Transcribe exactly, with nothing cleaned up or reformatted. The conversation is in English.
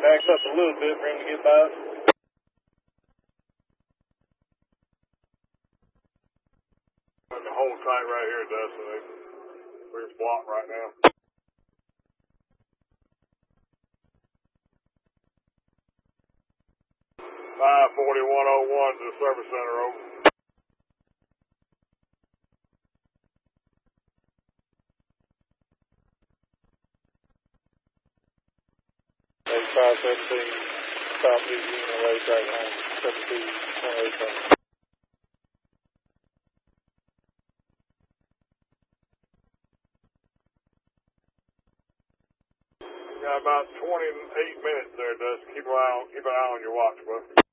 Backs up a little bit for him to get by us. Hold tight right here, Dustin. We're blocked right now. five forty-one oh one to the service center, over. eighty-five seventeen, Southeast Union Way, track home, seventy-two point eight seven. Got about twenty-eight minutes there, Dustin. Keep an eye on, keep an eye on your watch, bud.